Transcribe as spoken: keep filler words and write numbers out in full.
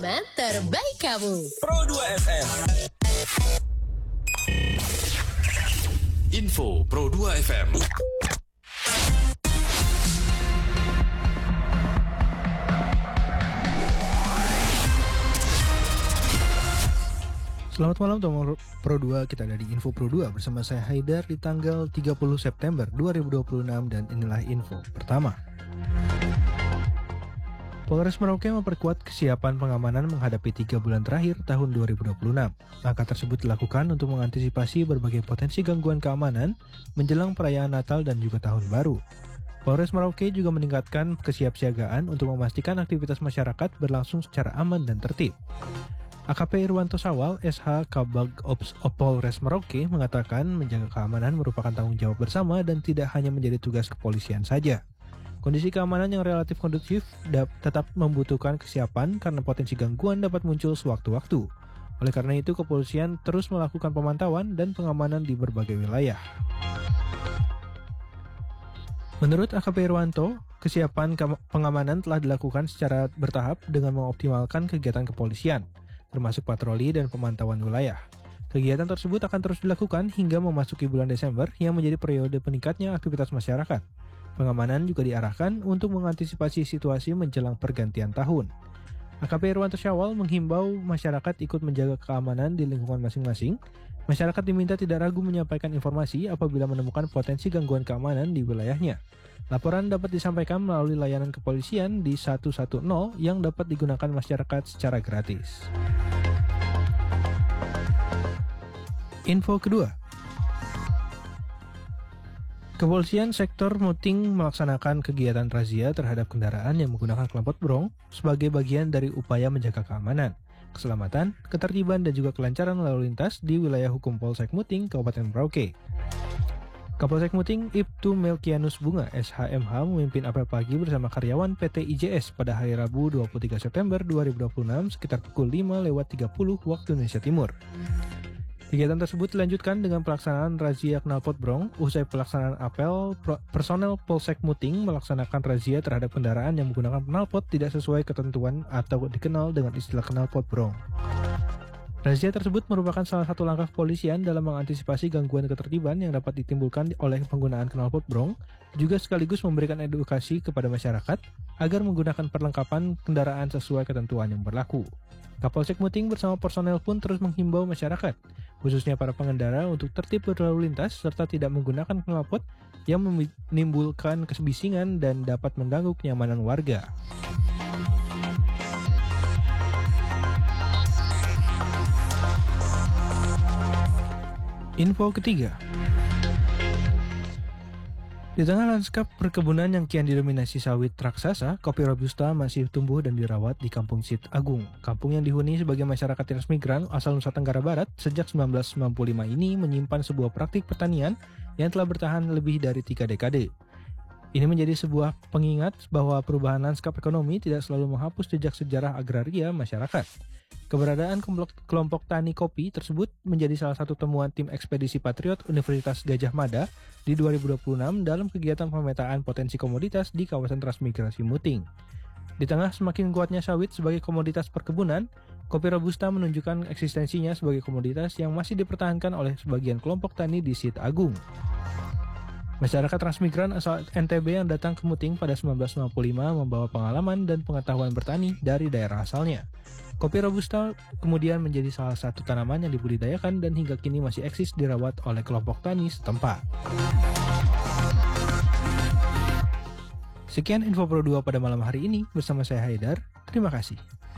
Perdana terbaik kamu. Pro dua F M. Info Pro dua F M. Selamat malam teman Pro dua, kita ada di Info Pro dua bersama saya Haidar di tanggal tiga puluh September dua ribu dua puluh enam dan inilah info pertama. Polres Merauke memperkuat kesiapan pengamanan menghadapi tiga bulan terakhir tahun dua ribu dua puluh enam. Langkah tersebut dilakukan untuk mengantisipasi berbagai potensi gangguan keamanan menjelang perayaan Natal dan juga Tahun Baru. Polres Merauke juga meningkatkan kesiapsiagaan untuk memastikan aktivitas masyarakat berlangsung secara aman dan tertib. A K P Irwanto Sawal, S H Kabag Ops Polres Merauke, mengatakan menjaga keamanan merupakan tanggung jawab bersama dan tidak hanya menjadi tugas kepolisian saja. Kondisi keamanan yang relatif kondusif tetap membutuhkan kesiapan karena potensi gangguan dapat muncul sewaktu-waktu. Oleh karena itu, kepolisian terus melakukan pemantauan dan pengamanan di berbagai wilayah. Menurut A K P Irwanto, kesiapan pengamanan telah dilakukan secara bertahap dengan mengoptimalkan kegiatan kepolisian, termasuk patroli dan pemantauan wilayah. Kegiatan tersebut akan terus dilakukan hingga memasuki bulan Desember yang menjadi periode peningkatnya aktivitas masyarakat. Pengamanan juga diarahkan untuk mengantisipasi situasi menjelang pergantian tahun. A K P Irwanto Syawal menghimbau masyarakat ikut menjaga keamanan di lingkungan masing-masing. Masyarakat diminta tidak ragu menyampaikan informasi apabila menemukan potensi gangguan keamanan di wilayahnya. Laporan dapat disampaikan melalui layanan kepolisian di satu satu nol yang dapat digunakan masyarakat secara gratis. Info kedua. Kepolisian sektor Muting melaksanakan kegiatan razia terhadap kendaraan yang menggunakan knalpot brong sebagai bagian dari upaya menjaga keamanan, keselamatan, ketertiban, dan juga kelancaran lalu lintas di wilayah hukum Polsek Muting, Kabupaten Merauke. Kapolsek Muting Ibtu Melkianus Bunga S H M H memimpin apel pagi bersama karyawan P T I J S pada hari Rabu dua puluh tiga September dua ribu dua puluh enam sekitar pukul lima lewat tiga puluh waktu Indonesia Timur. Kegiatan tersebut dilanjutkan dengan pelaksanaan razia knalpot brong. Usai pelaksanaan apel, personel Polsek Muting melaksanakan razia terhadap kendaraan yang menggunakan knalpot tidak sesuai ketentuan atau dikenal dengan istilah knalpot brong. Razia tersebut merupakan salah satu langkah kepolisian dalam mengantisipasi gangguan ketertiban yang dapat ditimbulkan oleh penggunaan knalpot brong, juga sekaligus memberikan edukasi kepada masyarakat agar menggunakan perlengkapan kendaraan sesuai ketentuan yang berlaku. Kapolsek Muting bersama personel pun terus menghimbau masyarakat, khususnya para pengendara, untuk tertib berlalu lintas serta tidak menggunakan knalpot yang menimbulkan kebisingan dan dapat mengganggu kenyamanan warga. Info ketiga. Di tengah lanskap perkebunan yang kian didominasi sawit raksasa, kopi Robusta masih tumbuh dan dirawat di Kampung Sit Agung. Kampung yang dihuni sebagai masyarakat transmigran asal Nusa Tenggara Barat sejak seribu sembilan ratus sembilan puluh lima ini menyimpan sebuah praktik pertanian yang telah bertahan lebih dari tiga dekade. Ini menjadi sebuah pengingat bahwa perubahan lanskap ekonomi tidak selalu menghapus jejak sejarah agraria masyarakat. Keberadaan kelompok tani kopi tersebut menjadi salah satu temuan tim ekspedisi Patriot Universitas Gajah Mada di dua ribu dua puluh enam dalam kegiatan pemetaan potensi komoditas di kawasan transmigrasi Muting. Di tengah semakin kuatnya sawit sebagai komoditas perkebunan, kopi Robusta menunjukkan eksistensinya sebagai komoditas yang masih dipertahankan oleh sebagian kelompok tani di Sit Agung. Masyarakat transmigran asal N T B yang datang ke Muting pada seribu sembilan ratus sembilan puluh lima membawa pengalaman dan pengetahuan bertani dari daerah asalnya. Kopi Robusta kemudian menjadi salah satu tanaman yang dibudidayakan dan hingga kini masih eksis dirawat oleh kelompok tani setempat. Sekian Info Pro dua pada malam hari ini bersama saya Haidar. Terima kasih.